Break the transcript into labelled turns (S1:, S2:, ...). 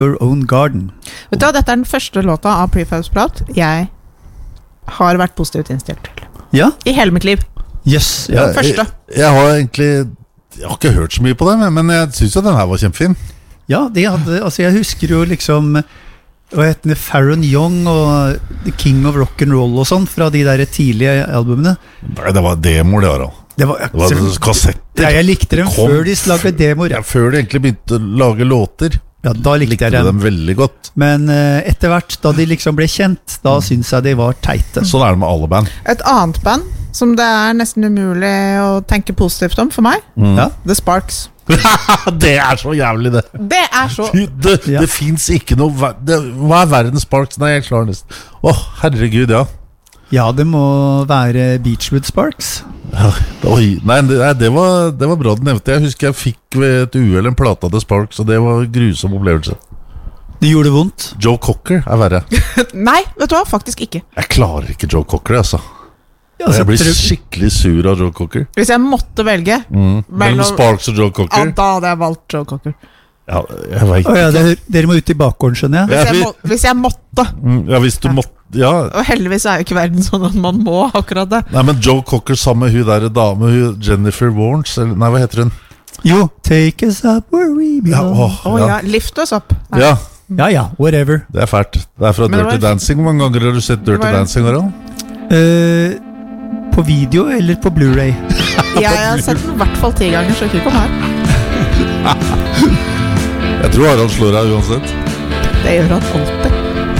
S1: Your Own Garden.
S2: Vet du hva, dette den første låta av Prefab Sprout jeg har vært positivt innstilt til.
S1: Ja?
S2: I hele mitt liv.
S1: Yes, ja.
S2: Første.
S3: Jeg har ikke hørt så mye på det, men jeg synes jo den her var kjempefin.
S1: Ja, de hadde, altså jeg husker jo liksom hva heter det, Farron Young og The King of Rock'n'Roll og sånn fra de der tidlige albumene.
S3: Nei, det var demoer det var.
S1: Det var
S3: kassetter.
S1: Ja, jeg likte dem før de laget demoer.
S3: Ja, før de egentlig begynte å lage låter.
S1: Ja, da likte jeg
S3: dem veldig godt.
S1: Men etter hvert, da de liksom ble kjent, da synes jeg de var teite.
S3: Sånn er det med alle band.
S2: Et annet band som det er nesten umulig å tenke positivt om for meg,
S1: Ja.
S2: The Sparks.
S3: Det er så jævlig det.
S2: Det er så...
S3: Det finnes ikke noe hva er verdens Sparks? Nei, jeg klarer nesten. Herregud, ja.
S1: Ja, det må være Beachwood Sparks.
S3: Oi, nei, det var bra du nevnte. Jeg husker jeg fikk ved et uhell en plate av The Sparks, og det var en grusom opplevelse.
S1: Det gjorde vondt.
S3: Joe Cocker er verre.
S2: Nei, vet du hva? Faktisk ikke.
S3: Jeg klarer ikke Joe Cocker, altså.
S1: Ja,
S3: Jeg blir skikkelig sur av Joe Cocker.
S2: Hvis jeg måtte velge
S3: Mellom Sparks og Joe Cocker.
S2: Ja, da hadde jeg valgt Joe Cocker.
S3: Ja, jeg vet ikke.
S1: Dere må ut i bakgården, skjønner jeg.
S2: Hvis jeg måtte.
S3: Ja, hvis du måtte. Ja.
S2: Og heldigvis er jo ikke verden sånn at man må akkurat det.
S3: Nei, men Joe Cocker sammen med hun der dame, hun Jennifer Warnes, eller nei, hva heter hun?
S1: Jo, Take us up where we belong.
S2: Ja, lift us up.
S3: Ja.
S1: Ja, whatever.
S3: Det er fælt. Det er fra Dirty Dancing. Hvor mange ganger har du sett Dirty Dancing, Harald?
S1: På video eller på Blu-ray?
S2: Jeg har sett den i hvert fall 10 ganger, så ikke kom her.
S3: Jeg tror Harald slår deg uansett.
S2: Det gjør han alltid.